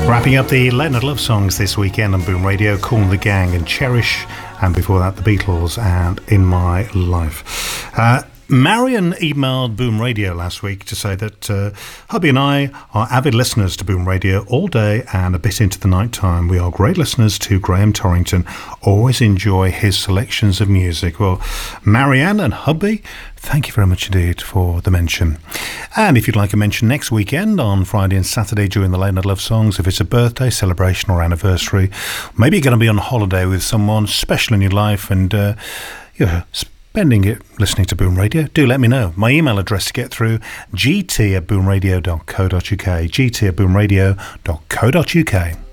Wrapping up the Leonard Love songs this weekend on Boom Radio, Kool and the Gang and Cherish, and before that the Beatles and In My Life. Marion emailed Boom Radio last week to say that hubby and I are avid listeners to Boom Radio all day and a bit into the night time. We are great listeners to Graham Torrington. Always enjoy his selections of music. Well, Marianne and hubby, thank you very much indeed for the mention. And if you'd like a mention next weekend on Friday and Saturday during the Leonard Love songs, if it's a birthday, celebration or anniversary, maybe you're going to be on holiday with someone special in your life and you're spending it listening to Boom Radio, do let me know. My email address to get through, gt@boomradio.co.uk, gt@boomradio.co.uk.